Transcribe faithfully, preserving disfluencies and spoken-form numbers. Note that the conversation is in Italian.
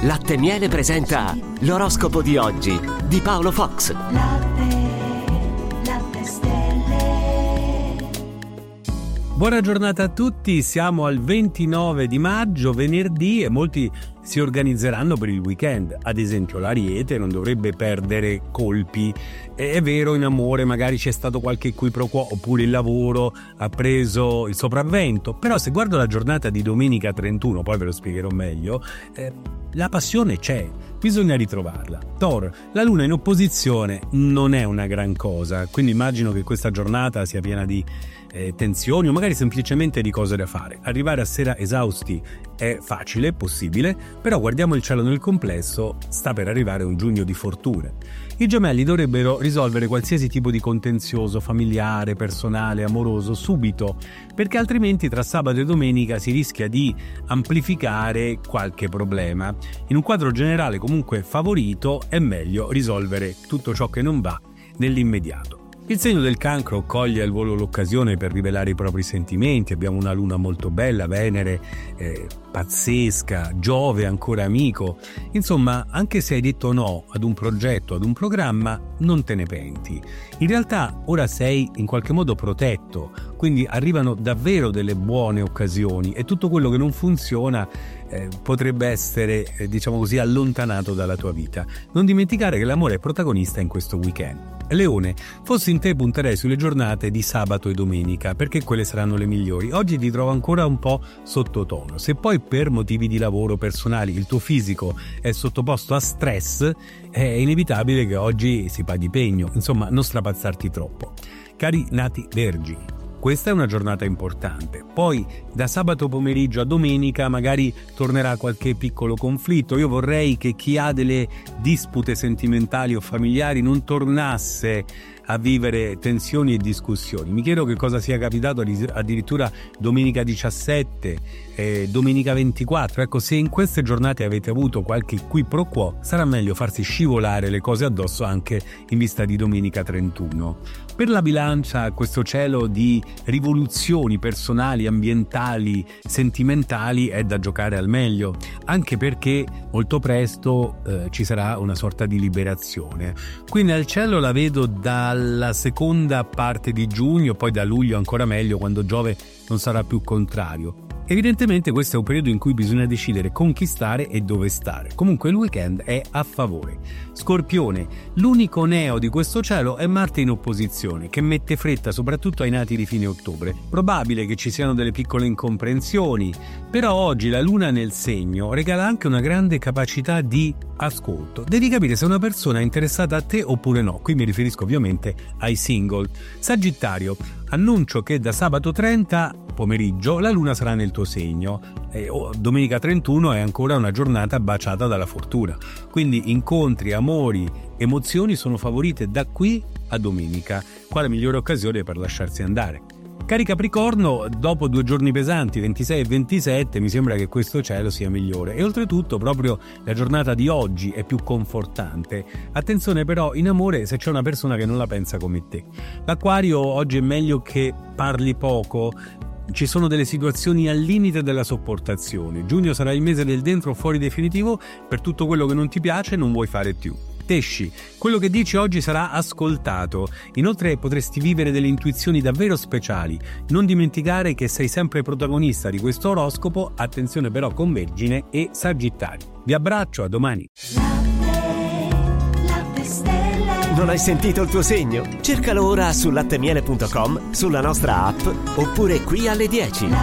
Latte e Miele presenta l'oroscopo di oggi di Paolo Fox. Latte, latte stelle. Buona giornata a tutti, siamo al ventinove di maggio, venerdì, e molti si organizzeranno per il weekend. Ad esempio l'Ariete non dovrebbe perdere colpi. È vero, in amore magari c'è stato qualche qui pro quo, oppure il lavoro ha preso il sopravvento, però se guardo la giornata di domenica trentuno, poi ve lo spiegherò meglio, eh, la passione c'è, bisogna ritrovarla. Toro, la luna in opposizione non è una gran cosa, quindi immagino che questa giornata sia piena di eh, tensioni o magari semplicemente di cose da fare. Arrivare a sera esausti è facile, possibile, però guardiamo il cielo nel complesso, sta per arrivare un giugno di fortune. I gemelli dovrebbero risolvere qualsiasi tipo di contenzioso familiare, personale, amoroso subito, perché altrimenti tra sabato e domenica si rischia di amplificare qualche problema. In un quadro generale comunque favorito è meglio risolvere tutto ciò che non va nell'immediato. Il segno del Cancro coglie al volo l'occasione per rivelare i propri sentimenti. Abbiamo una luna molto bella, Venere eh, pazzesca, Giove ancora amico. Insomma, anche se hai detto no ad un progetto, ad un programma, non te ne penti. In realtà ora sei in qualche modo protetto, quindi arrivano davvero delle buone occasioni e tutto quello che non funziona eh, potrebbe essere, eh, diciamo così, allontanato dalla tua vita. Non dimenticare che l'amore è protagonista in questo weekend. Leone, fossi in te punterei sulle giornate di sabato e domenica, perché quelle saranno le migliori. Oggi ti trovo ancora un po' sottotono. Se poi per motivi di lavoro personali il tuo fisico è sottoposto a stress, è inevitabile che oggi si paghi pegno. Insomma, non strapazzarti troppo. Cari nati vergini, questa è una giornata importante. Poi da sabato pomeriggio a domenica magari tornerà qualche piccolo conflitto. Io vorrei che chi ha delle dispute sentimentali o familiari non tornasse a vivere tensioni e discussioni. Mi chiedo che cosa sia capitato addirittura domenica diciassette, eh, domenica ventiquattro. Ecco, se in queste giornate avete avuto qualche qui pro quo, sarà meglio farsi scivolare le cose addosso anche in vista di domenica trentuno. Per la Bilancia, questo cielo di rivoluzioni personali, ambientali, sentimentali è da giocare al meglio, anche perché molto presto eh, ci sarà una sorta di liberazione. Qui nel cielo la vedo dalla seconda parte di giugno, poi da luglio ancora meglio, quando Giove non sarà più contrario. Evidentemente questo è un periodo in cui bisogna decidere conquistare e dove stare. Comunque il weekend è a favore. Scorpione, l'unico neo di questo cielo è Marte in opposizione, che mette fretta soprattutto ai nati di fine ottobre. Probabile che ci siano delle piccole incomprensioni, però oggi la luna nel segno regala anche una grande capacità di ascolto. Devi capire se una persona è interessata a te oppure no. Qui mi riferisco ovviamente ai single. Sagittario, annuncio che da sabato trenta pomeriggio la luna sarà nel tuo segno e oh, domenica trentuno è ancora una giornata baciata dalla fortuna, quindi incontri, amori, emozioni sono favorite da qui a domenica. Quale migliore occasione per lasciarsi andare? Cari Capricorno, dopo due giorni pesanti, ventisei e ventisette, mi sembra che questo cielo sia migliore e oltretutto proprio la giornata di oggi è più confortante. Attenzione però in amore se c'è una persona che non la pensa come te. L'Acquario, oggi è meglio che parli poco. Ci sono delle situazioni al limite della sopportazione. Giugno sarà il mese del dentro o fuori definitivo per tutto quello che non ti piace e non vuoi fare più. Pesci, quello che dici oggi sarà ascoltato. Inoltre potresti vivere delle intuizioni davvero speciali. Non dimenticare che sei sempre protagonista di questo oroscopo. Attenzione però con Vergine e Sagittario. Vi abbraccio, a domani. Latte, latte stelle. Non hai sentito il tuo segno? Cercalo ora su latte miele punto com, sulla nostra app oppure qui alle dieci.